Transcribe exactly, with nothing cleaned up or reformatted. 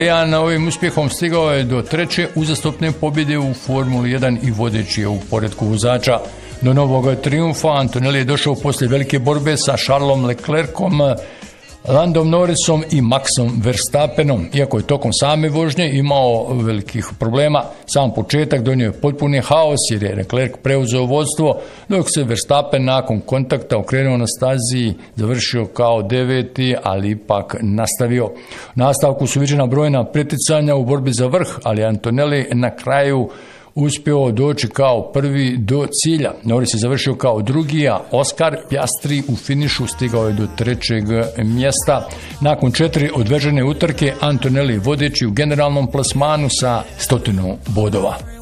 Ovim uspjehom stigao je do treće uzastopne pobjede u Formuli jedan i vodeći je u poretku vozača. Do novog trijumfa Antonelli je došao poslije velike borbe sa Charlesom Leclercom, Landom Norrisom i Maxom Verstappenom. Iako je tokom same vožnje imao velikih problema, sam početak donio je potpuni haos jer je Leclerc preuzeo vodstvo, dok se Verstappen nakon kontakta okrenuo na stazi, završio kao deveti, ali ipak nastavio. U nastavku su viđena brojna preticanja u borbi za vrh, ali Antonelli na kraju uspio doći kao prvi do cilja. Norris je završio kao drugi, a Oscar Piastri u finišu stigao je do trećeg mjesta. Nakon četiri odvežene utrke, Antonelli vodeći u generalnom plasmanu sa stotinom bodova.